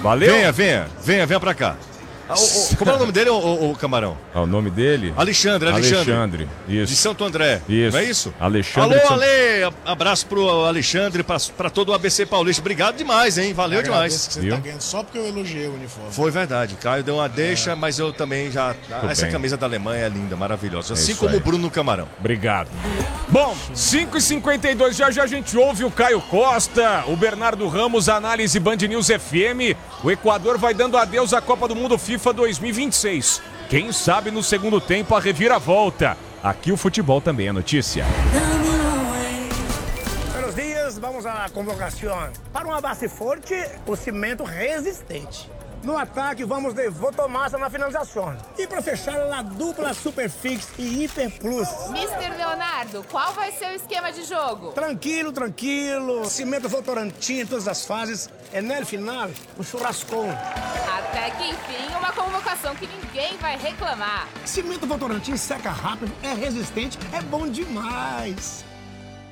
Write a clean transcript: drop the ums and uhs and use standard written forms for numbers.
Valeu. Venha pra cá. Como é o nome dele, o Camarão? O nome dele? Alexandre. Isso. De Santo André. Isso. Não é isso? Alexandre. Alô, Ale! Abraço pro Alexandre, pra todo o ABC Paulista. Obrigado demais, hein? Valeu demais. Que você tá ganhando só porque eu elogiei o uniforme. Foi verdade. Caio deu uma deixa, mas eu também já... Essa bem. camisa da Alemanha é linda, maravilhosa. Assim isso como aí. o Bruno Camarão. Obrigado. Bom, 5h52, já a gente ouve o Caio Costa, o Bernardo Ramos, análise Band News FM. O Equador vai dando adeus à Copa do Mundo FIFA 2026. Quem sabe no segundo tempo a reviravolta. Aqui o futebol também é notícia. Buenos dias, vamos à convocação. Para uma base forte, o cimento resistente. No ataque, vamos de Votomassa na finalização. E para fechar, a dupla Superfix e Hiper Plus. Mister Leonardo, qual vai ser o esquema de jogo? Tranquilo. Cimento Votorantim em todas as fases. É no final, um churrascão. Até que enfim, uma convocação que ninguém vai reclamar. Cimento Votorantim seca rápido, é resistente, é bom demais.